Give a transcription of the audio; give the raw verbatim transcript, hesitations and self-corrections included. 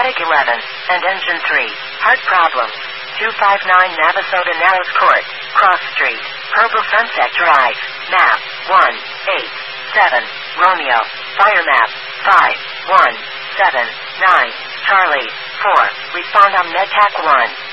Traffic eleven, and Engine three. Heart problems. two five nine Navasota Narrows Court, Cross Street, Purple Sunset Drive. Map, one eight seven, Romeo. Fire map, five one seven nine, Charlie, four. Respond on MedTac one.